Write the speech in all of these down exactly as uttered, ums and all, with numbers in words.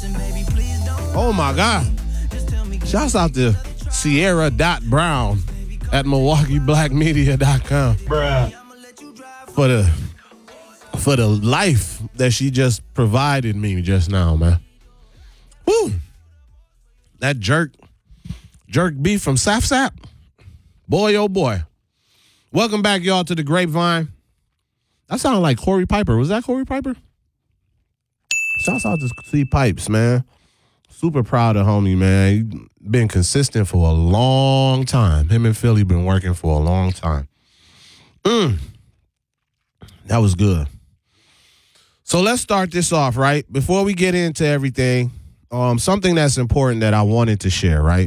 Oh, my God. Shouts out to Sierra Brown at Milwaukee Black Media dot com. Bruh. For the, for the life that she just provided me just now, man. Woo. That jerk, jerk beef from Saf Sap. Boy, oh, boy. Welcome back, y'all, to the Grapevine. That sounded like Corey Piper. Was that Corey Piper? Shouts out to C Pipes, man. Super proud of homie, man. He been consistent for a long time. Him and Philly been working for a long time. Mm. That was good. So let's start this off, right? Before we get into everything, um, something that's important that I wanted to share, right?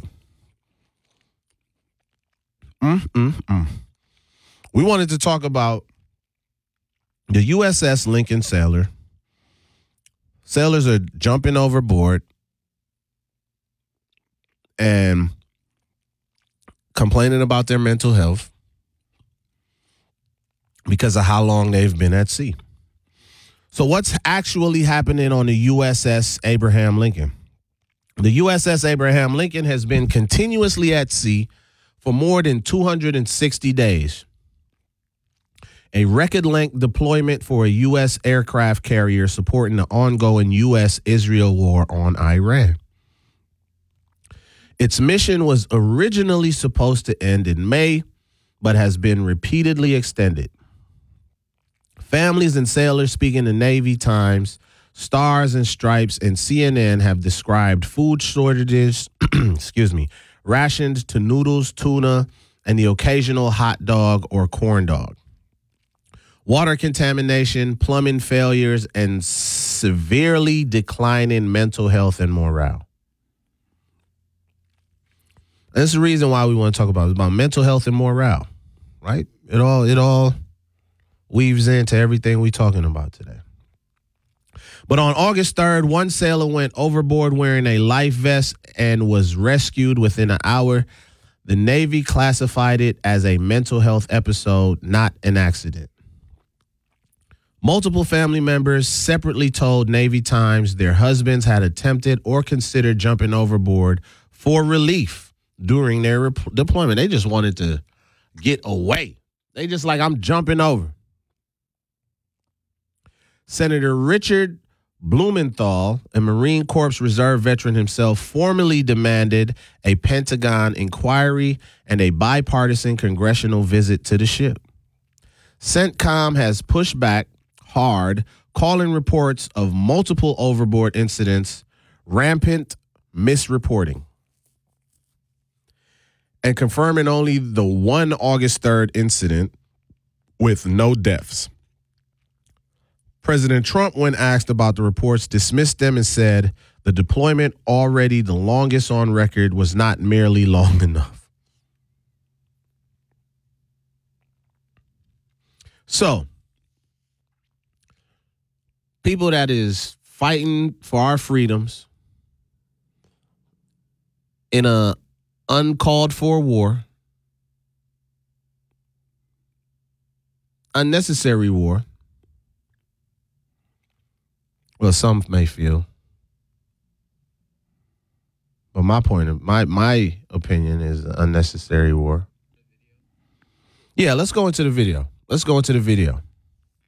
Mm, mm, mm. We wanted to talk about the U S S Lincoln Sailor. Sailors are jumping overboard and complaining about their mental health because of how long they've been at sea. So what's actually happening on the U S S Abraham Lincoln? The U S S Abraham Lincoln has been continuously at sea for more than two hundred sixty days. A record-length deployment for a U S aircraft carrier supporting the ongoing U S Israel war on Iran. Its mission was originally supposed to end in May, but has been repeatedly extended. Families and sailors speaking to Navy Times, Stars and Stripes, and C N N have described food shortages, excuse me, rationed to noodles, tuna, and the occasional hot dog or corn dog. Water contamination, plumbing failures, and severely declining mental health and morale. That's the reason why we want to talk about it. It's about mental health and morale, right? It all it all weaves into everything we're talking about today. But on August third, one sailor went overboard wearing a life vest and was rescued within an hour. The Navy classified it as a mental health episode, not an accident. Multiple family members separately told Navy Times their husbands had attempted or considered jumping overboard for relief during their rep- deployment. They just wanted to get away. They just like, I'm jumping over. Senator Richard Blumenthal, a Marine Corps Reserve veteran himself, formally demanded a Pentagon inquiry and a bipartisan congressional visit to the ship. CENTCOM has pushed back hard, calling reports of multiple overboard incidents rampant misreporting, and confirming only the one August third incident with no deaths. President Trump, when asked about the reports, dismissed them and said the deployment, already the longest on record, was not merely long enough. So, people that is fighting for our freedoms in a uncalled for war, unnecessary war. Well, some may feel, but my point of my my opinion is unnecessary war. Yeah, let's go into the video. Let's go into the video.